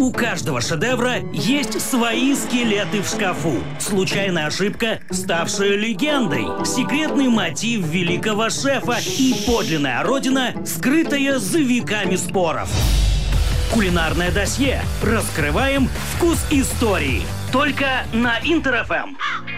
У каждого шедевра есть свои скелеты в шкафу. Случайная ошибка, ставшая легендой. Секретный мотив великого шефа и подлинная родина, скрытая за веками споров. Кулинарное досье. Раскрываем вкус истории. Только на Интер ФМ.